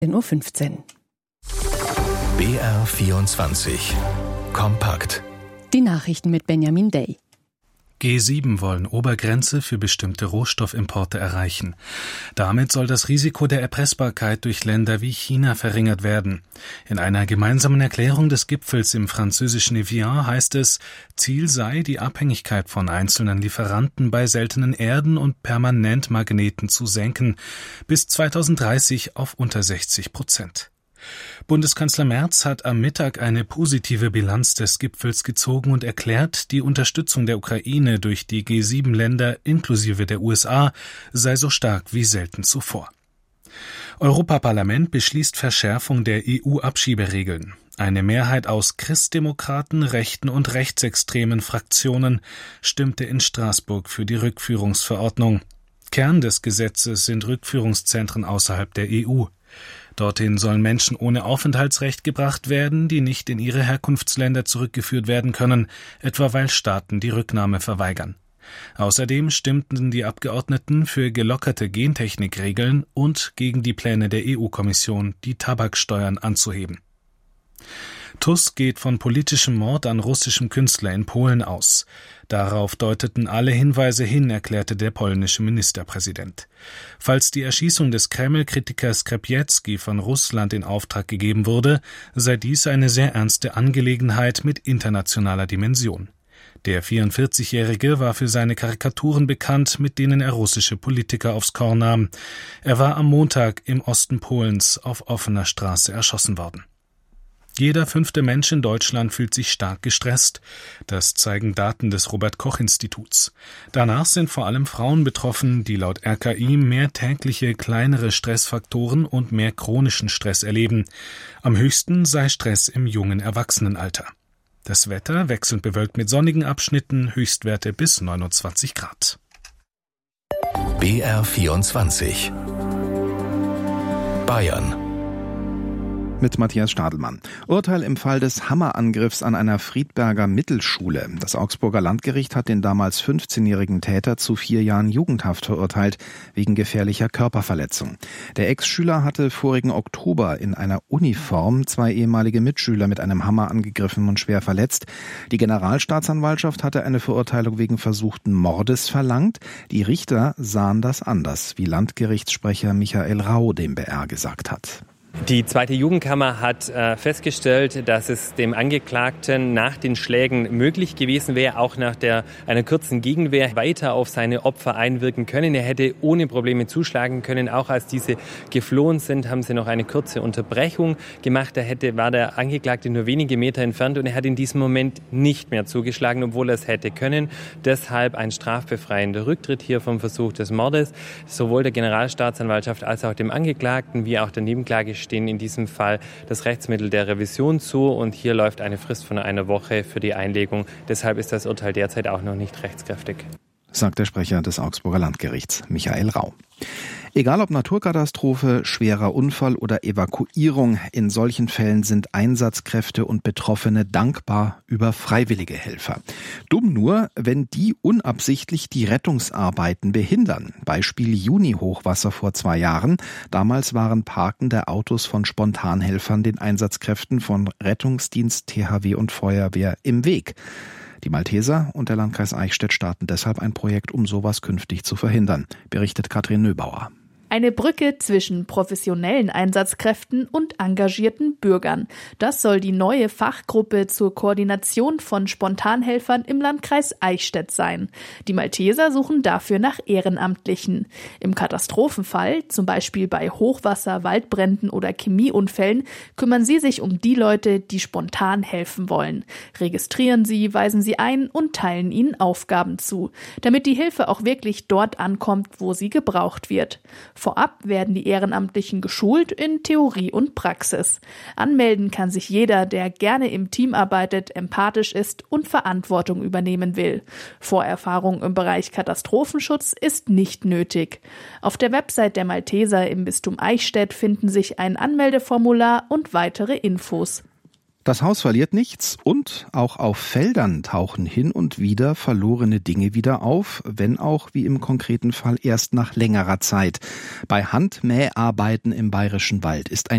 10:15 Uhr. BR24 Kompakt. Die Nachrichten mit Benjamin Day. G7 wollen Obergrenze für bestimmte Rohstoffimporte erreichen. Damit soll das Risiko der Erpressbarkeit durch Länder wie China verringert werden. In einer gemeinsamen Erklärung des Gipfels im französischen Evian heißt es, Ziel sei, die Abhängigkeit von einzelnen Lieferanten bei seltenen Erden und Permanentmagneten zu senken, bis 2030 auf unter 60%. Bundeskanzler Merz hat am Mittag eine positive Bilanz des Gipfels gezogen und erklärt, die Unterstützung der Ukraine durch die G7-Länder inklusive der USA sei so stark wie selten zuvor. Europaparlament beschließt Verschärfung der EU-Abschieberegeln. Eine Mehrheit aus Christdemokraten, rechten und rechtsextremen Fraktionen stimmte in Straßburg für die Rückführungsverordnung. Kern des Gesetzes sind Rückführungszentren außerhalb der EU. Dorthin sollen Menschen ohne Aufenthaltsrecht gebracht werden, die nicht in ihre Herkunftsländer zurückgeführt werden können, etwa weil Staaten die Rücknahme verweigern. Außerdem stimmten die Abgeordneten für gelockerte Gentechnikregeln und gegen die Pläne der EU-Kommission, die Tabaksteuern anzuheben. TUS geht von politischem Mord an russischem Künstler in Polen aus. Darauf deuteten alle Hinweise hin, erklärte der polnische Ministerpräsident. Falls die Erschießung des Kreml-Kritikers Krzepiecki von Russland in Auftrag gegeben wurde, sei dies eine sehr ernste Angelegenheit mit internationaler Dimension. Der 44-Jährige war für seine Karikaturen bekannt, mit denen er russische Politiker aufs Korn nahm. Er war am Montag im Osten Polens auf offener Straße erschossen worden. Jeder 5. Mensch in Deutschland fühlt sich stark gestresst. Das zeigen Daten des Robert-Koch-Instituts. Danach sind vor allem Frauen betroffen, die laut RKI mehr tägliche kleinere Stressfaktoren und mehr chronischen Stress erleben. Am höchsten sei Stress im jungen Erwachsenenalter. Das Wetter wechselnd bewölkt mit sonnigen Abschnitten, Höchstwerte bis 29 Grad. BR24 Bayern. Mit Matthias Stadelmann. Urteil im Fall des Hammerangriffs an einer Friedberger Mittelschule. Das Augsburger Landgericht hat den damals 15-jährigen Täter zu 4 Jahren Jugendhaft verurteilt, wegen gefährlicher Körperverletzung. Der Ex-Schüler hatte vorigen Oktober in einer Uniform 2 ehemalige Mitschüler mit einem Hammer angegriffen und schwer verletzt. Die Generalstaatsanwaltschaft hatte eine Verurteilung wegen versuchten Mordes verlangt. Die Richter sahen das anders, wie Landgerichtssprecher Michael Rau dem BR gesagt hat. Die zweite Jugendkammer hat festgestellt, dass es dem Angeklagten nach den Schlägen möglich gewesen wäre, auch nach einer kurzen Gegenwehr weiter auf seine Opfer einwirken können. Er hätte ohne Probleme zuschlagen können. Auch als diese geflohen sind, haben sie noch eine kurze Unterbrechung gemacht. War der Angeklagte nur wenige Meter entfernt und er hat in diesem Moment nicht mehr zugeschlagen, obwohl er es hätte können. Deshalb ein strafbefreiender Rücktritt hier vom Versuch des Mordes. Sowohl der Generalstaatsanwaltschaft als auch dem Angeklagten wie auch der Nebenklage stehen in diesem Fall das Rechtsmittel der Revision zu und hier läuft eine Frist von 1 Woche für die Einlegung. Deshalb ist das Urteil derzeit auch noch nicht rechtskräftig. Sagt der Sprecher des Augsburger Landgerichts, Michael Rau. Egal ob Naturkatastrophe, schwerer Unfall oder Evakuierung, in solchen Fällen sind Einsatzkräfte und Betroffene dankbar über freiwillige Helfer. Dumm nur, wenn die unabsichtlich die Rettungsarbeiten behindern. Beispiel Juni-Hochwasser vor 2 Jahren. Damals waren parkende Autos von Spontanhelfern den Einsatzkräften von Rettungsdienst, THW und Feuerwehr im Weg. Die Malteser und der Landkreis Eichstätt starten deshalb ein Projekt, um sowas künftig zu verhindern, berichtet Katrin Nöbauer. Eine Brücke zwischen professionellen Einsatzkräften und engagierten Bürgern. Das soll die neue Fachgruppe zur Koordination von Spontanhelfern im Landkreis Eichstätt sein. Die Malteser suchen dafür nach Ehrenamtlichen. Im Katastrophenfall, zum Beispiel bei Hochwasser, Waldbränden oder Chemieunfällen, kümmern sie sich um die Leute, die spontan helfen wollen. Registrieren sie, weisen sie ein und teilen ihnen Aufgaben zu, damit die Hilfe auch wirklich dort ankommt, wo sie gebraucht wird. Vorab werden die Ehrenamtlichen geschult in Theorie und Praxis. Anmelden kann sich jeder, der gerne im Team arbeitet, empathisch ist und Verantwortung übernehmen will. Vorerfahrung im Bereich Katastrophenschutz ist nicht nötig. Auf der Website der Malteser im Bistum Eichstätt finden sich ein Anmeldeformular und weitere Infos. Das Haus verliert nichts und auch auf Feldern tauchen hin und wieder verlorene Dinge wieder auf, wenn auch, wie im konkreten Fall, erst nach längerer Zeit. Bei Handmäharbeiten im Bayerischen Wald ist ein